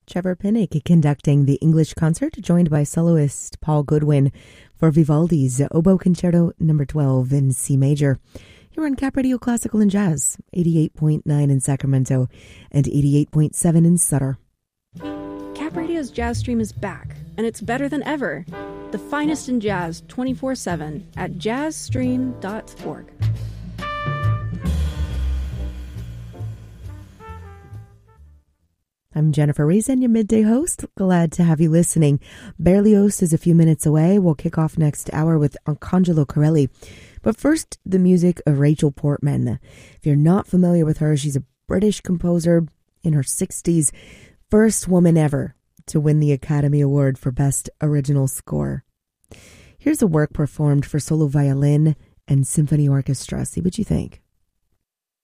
Trevor Pinnock conducting the English concert, joined by soloist Paul Goodwin for Vivaldi's Oboe Concerto No. 12 in C major. You're on Cap Radio Classical and Jazz, 88.9 in Sacramento and 88.7 in Sutter. Cap Radio's Jazz Stream is back, and it's better than ever. The finest in jazz 24/7 at jazzstream.org. I'm Jennifer Reason, your midday host. Glad to have you listening. Berlioz is a few minutes away. We'll kick off next hour with Arcangelo Corelli. But first, the music of Rachel Portman. If you're not familiar with her, she's a British composer in her 60s, first woman ever to win the Academy Award for Best Original Score. Here's a work performed for solo violin and symphony orchestra. See what you think.